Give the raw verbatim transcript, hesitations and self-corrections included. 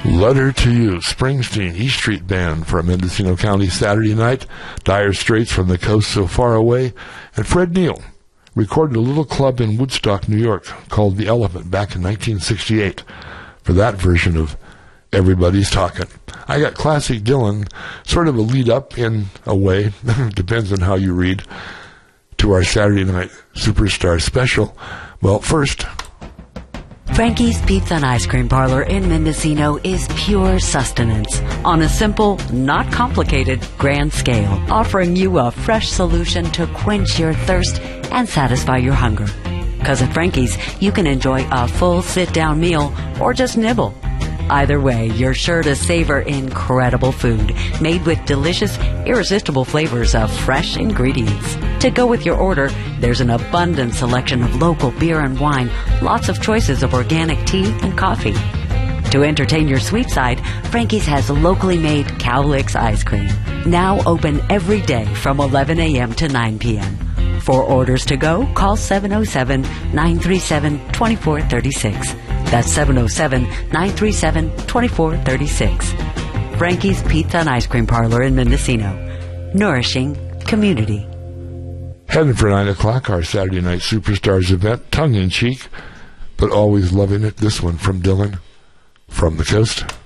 Letter to You, Springsteen, E Street Band from Mendocino County Saturday night, Dire Straits from the Coast So Far Away, and Fred Neil recorded a little club in Woodstock, New York called The Elephant back in nineteen sixty-eight for that version of Everybody's Talking. I got classic Dylan, sort of a lead up in a way, depends on how you read, to our Saturday night Superstar special. Well, first, Frankie's Pizza and Ice Cream Parlor in Mendocino is pure sustenance on a simple, not complicated, grand scale, offering you a fresh solution to quench your thirst and satisfy your hunger. Because at Frankie's, you can enjoy a full sit-down meal or just nibble. Either way, you're sure to savor incredible food made with delicious, irresistible flavors of fresh ingredients. To go with your order, there's an abundant selection of local beer and wine, lots of choices of organic tea and coffee. To entertain your sweet side, Frankie's has locally made Cowlicks ice cream, now open every day from eleven a.m. to nine p.m. For orders to go, call seven oh seven, nine three seven, two four three six. That's seven oh seven, nine three seven, two four three six. Frankie's Pizza and Ice Cream Parlor in Mendocino. Nourishing community. Heading for nine o'clock, our Saturday Night Superstars event, tongue-in-cheek, but always loving it. This one from Dylan, From the Coast.